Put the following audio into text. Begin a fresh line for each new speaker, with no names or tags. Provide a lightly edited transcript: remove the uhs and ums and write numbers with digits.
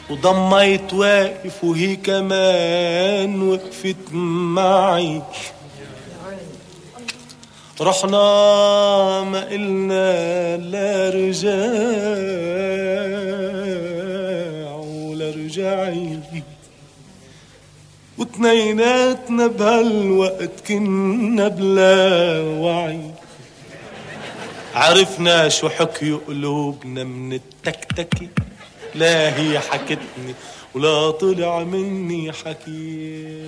وضميت واقف وهي كمان وقفت معي. رحنا ما قلنا لا رجاع ولا رجعي، واتنيناتنا بهالوقت كنا بلا وعي. عرفنا شو حكي قلوبنا من التكتكي، لا هي حكتني ولا طلع مني حكي.